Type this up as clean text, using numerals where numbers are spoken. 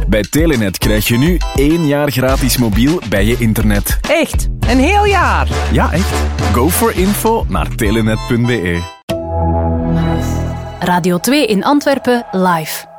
Bij Telenet krijg je nu 1 jaar gratis mobiel bij je internet. Echt? Een heel jaar? Ja, echt. Go for info naar telenet.be. Radio 2 in Antwerpen live.